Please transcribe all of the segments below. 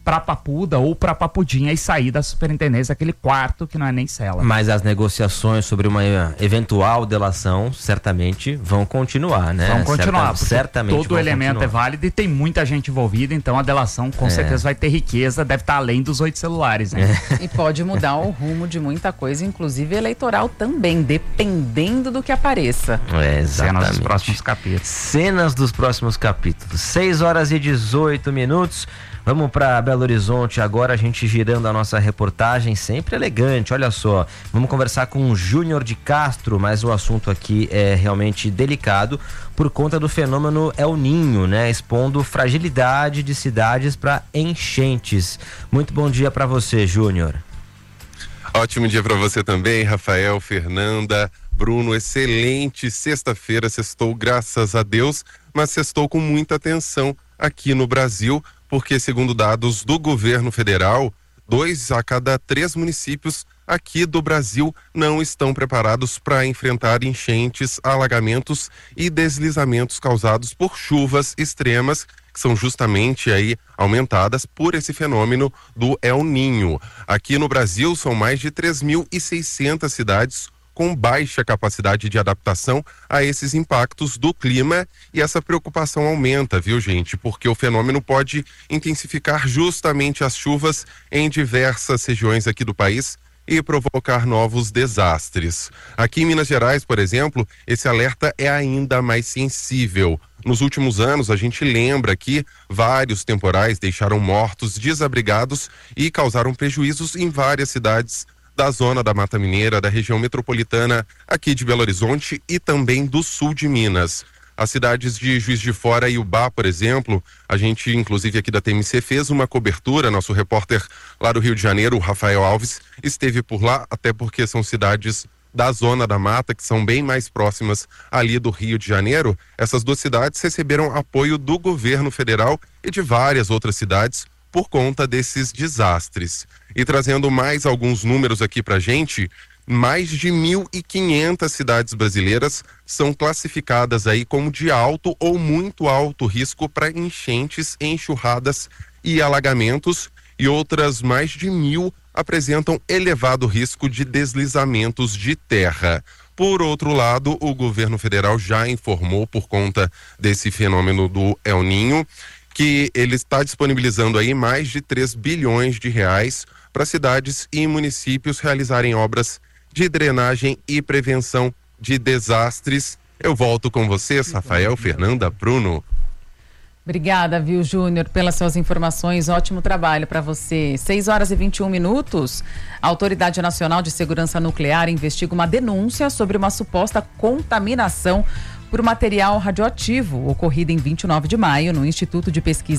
para Papuda ou para Papudinha e sair da superintendência, aquele quarto que não é nem cela. Mas as negociações sobre uma eventual delação certamente vão continuar, né? Vão continuar, certamente todo elemento continuar. é válido e tem muita gente envolvida, então a delação com certeza vai ter riqueza, deve estar além dos 8 celulares, né? E pode mudar o rumo de muita coisa, inclusive eleitoral também, dependendo do que apareça. Exatamente. Cenas dos próximos capítulos. Cenas dos próximos capítulos. 6h18. Vamos para Belo Horizonte agora, a gente girando a nossa reportagem, sempre elegante, olha só. Vamos conversar com o Júnior de Castro, mas o assunto aqui é realmente delicado por conta do fenômeno El Niño, né? Expondo fragilidade de cidades para enchentes. Muito bom dia para você, Júnior. Ótimo dia para você também, Rafael, Fernanda, Bruno. Excelente sexta-feira, sextou graças a Deus, mas sextou com muita atenção aqui no Brasil, porque segundo dados do governo federal, 2 a cada 3 municípios aqui do Brasil não estão preparados para enfrentar enchentes, alagamentos e deslizamentos causados por chuvas extremas, que são justamente aí aumentadas por esse fenômeno do El Niño. Aqui no Brasil são mais de 3.600 cidades com baixa capacidade de adaptação a esses impactos do clima, e essa preocupação aumenta, viu, gente? Porque o fenômeno pode intensificar justamente as chuvas em diversas regiões aqui do país e provocar novos desastres. Aqui em Minas Gerais, por exemplo, esse alerta é ainda mais sensível. Nos últimos anos, a gente lembra que vários temporais deixaram mortos, desabrigados e causaram prejuízos em várias cidades da zona da Mata Mineira, da região metropolitana aqui de Belo Horizonte e também do sul de Minas. As cidades de Juiz de Fora e Ubá, por exemplo, a gente, inclusive aqui da TMC, fez uma cobertura, nosso repórter lá do Rio de Janeiro, o Rafael Alves, esteve por lá, até porque são cidades da zona da mata, que são bem mais próximas ali do Rio de Janeiro. Essas 2 cidades receberam apoio do governo federal e de várias outras cidades por conta desses desastres. E trazendo mais alguns números aqui pra gente, mais de 1.500 cidades brasileiras são classificadas aí como de alto ou muito alto risco para enchentes, enxurradas e alagamentos, e outras mais de 1.000 apresentam elevado risco de deslizamentos de terra. Por outro lado, o governo federal já informou, por conta desse fenômeno do El Niño, que ele está disponibilizando aí mais de 3 bilhões de reais para cidades e municípios realizarem obras de drenagem e prevenção de desastres. Eu volto com vocês, Rafael, Fernanda, Bruno. Obrigada, viu, Júnior, pelas suas informações. Ótimo trabalho para você. 6h21. A Autoridade Nacional de Segurança Nuclear investiga uma denúncia sobre uma suposta contaminação por material radioativo ocorrida em 29 de maio no Instituto de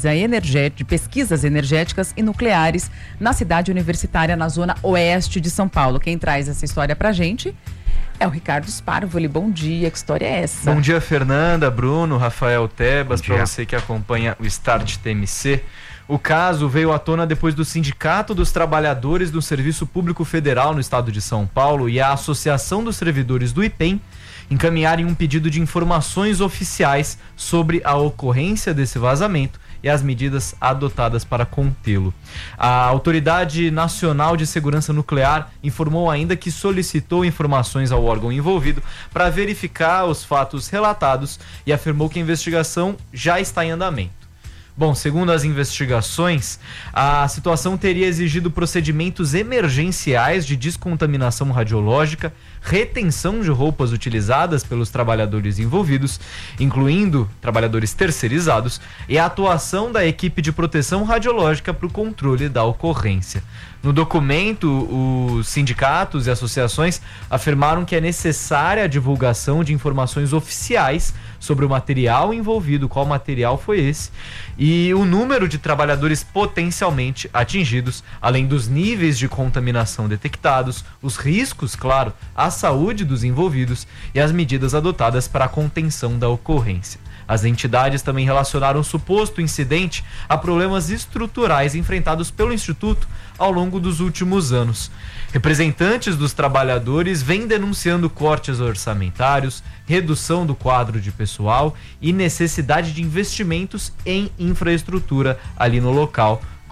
Pesquisas Energéticas e Nucleares, na cidade universitária, na zona oeste de São Paulo. Quem traz essa história pra gente é o Ricardo Sparvoli. Bom dia, que história é essa? Bom dia, Fernanda, Bruno, Rafael Tebas, para você que acompanha o Start TMC. O caso veio à tona depois do Sindicato dos Trabalhadores do Serviço Público Federal no estado de São Paulo e a Associação dos Servidores do IPEM encaminharem um pedido de informações oficiais sobre a ocorrência desse vazamento e as medidas adotadas para contê-lo. A Autoridade Nacional de Segurança Nuclear informou ainda que solicitou informações ao órgão envolvido para verificar os fatos relatados e afirmou que a investigação já está em andamento. Bom, segundo as investigações, a situação teria exigido procedimentos emergenciais de descontaminação radiológica, retenção de roupas utilizadas pelos trabalhadores envolvidos, incluindo trabalhadores terceirizados, e a atuação da equipe de proteção radiológica para o controle da ocorrência. No documento, os sindicatos e associações afirmaram que é necessária a divulgação de informações oficiais sobre o material envolvido, qual material foi esse, e o número de trabalhadores potencialmente atingidos, além dos níveis de contaminação detectados, os riscos, claro, à saúde dos envolvidos e as medidas adotadas para a contenção da ocorrência. As entidades também relacionaram o suposto incidente a problemas estruturais enfrentados pelo Instituto ao longo dos últimos anos. Representantes dos trabalhadores vêm denunciando cortes orçamentários, redução do quadro de pessoal e necessidade de investimentos em infraestrutura ali no local,